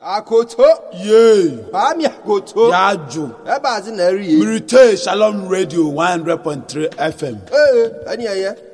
Akoto. Yay. Ami akoto. Yaju. Eba zi na eri ye. Mirite Shalom Radio 100.3 FM. Ani aye.